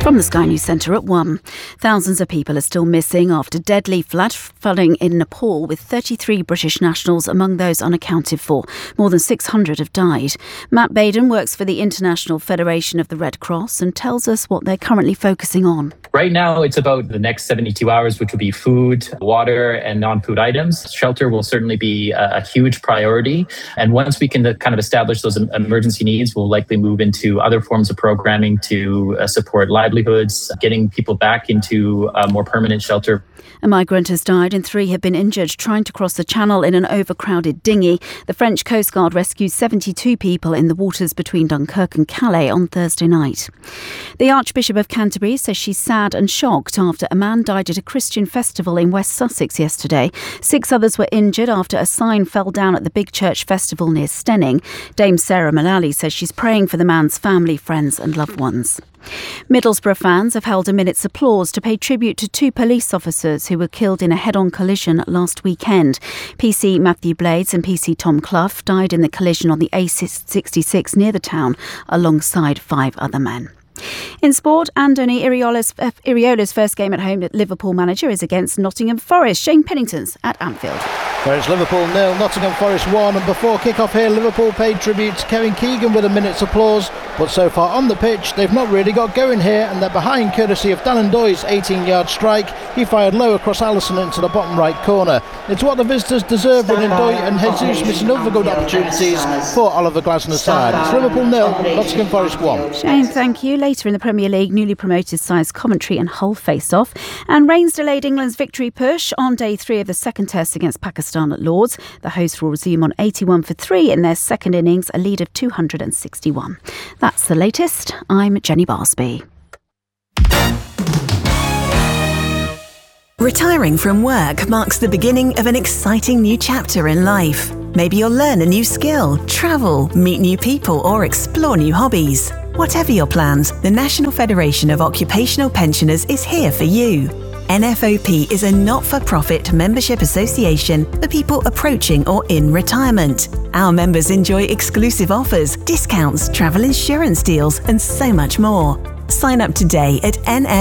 From the Sky News Centre at 1. Thousands of people are still missing after deadly flooding in Nepal, with 33 British nationals among those unaccounted for. More than 600 have died. Matt Baden works for the International Federation of the Red Cross and tells us what they're currently focusing on. Right now, it's about the next 72 hours, which will be food, water, and non-food items. Shelter will certainly be a huge priority. And once we can kind of establish those emergency needs, we'll likely move into other forms of programming to support livelihoods, getting people back into more permanent shelter. A migrant has died and 3 have been injured trying to cross the channel in an overcrowded dinghy. The French Coast Guard rescued 72 people in the waters between Dunkirk and Calais on Thursday night. The Archbishop of Canterbury says she's sad and shocked after a man died at a Christian festival in West Sussex yesterday. 6 others were injured after a sign fell down at the Big Church Festival near Stenning. Dame Sarah Mullally says she's praying for the man's family, friends and loved ones. Middlesbrough fans have held a minute's applause to pay tribute to 2 police officers who were killed in a head-on collision last weekend. PC Matthew Blades and PC Tom Clough died in the collision on the A66 near the town alongside 5 other men. In sport, Andoni Iraola's first game at home at Liverpool manager is against Nottingham Forest. Shane Pennington's at Anfield. Where it's Liverpool 0, Nottingham Forest 1, and before kick-off here, Liverpool paid tribute to Kevin Keegan with a minute's applause, but so far on the pitch they've not really got going here, and they're behind courtesy of Dannon Doy's 18-yard strike. He fired low across Alisson into the bottom right corner. It's what the visitors deserve, with Doy and Jesus missing other good opportunities for Oliver Glasner's side. It's Liverpool 0, Nottingham Forest 1. Shane, thank you. Later in the Premier League, newly promoted sides Coventry and Hull face off, and rains delayed England's victory push on day 3 of the second test against Pakistan at Lords. The hosts will resume on 81 for 3 in their second innings, a lead of 261. That's the latest. I'm Jenny Barsby. Retiring from work marks the beginning of an exciting new chapter in life. Maybe you'll learn a new skill, travel, meet new people, or explore new hobbies. Whatever your plans, the National Federation of Occupational Pensioners is here for you. NFOP is a not-for-profit membership association for people approaching or in retirement. Our members enjoy exclusive offers, discounts, travel insurance deals, and so much more. Sign up today at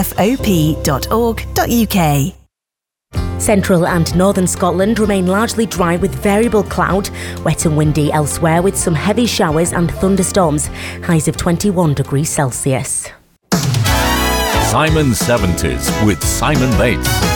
nfop.org.uk. Central and northern Scotland remain largely dry with variable cloud, wet and windy elsewhere with some heavy showers and thunderstorms, highs of 21 degrees Celsius. Simon 70s with Simon Bates.